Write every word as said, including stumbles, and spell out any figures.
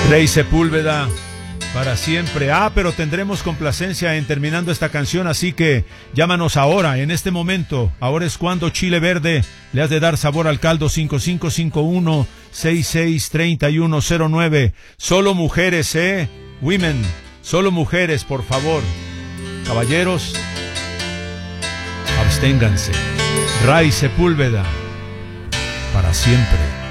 Rey Sepúlveda, para siempre. Ah, pero tendremos complacencia en terminando esta canción, así que llámanos ahora, en este momento. Ahora es cuando Chile Verde le has de dar sabor al caldo. Cinco cinco cinco uno, seis seis tres uno cero nueve. Solo mujeres, eh, women, solo mujeres, por favor. Caballeros, absténganse. Rey Sepúlveda, para siempre.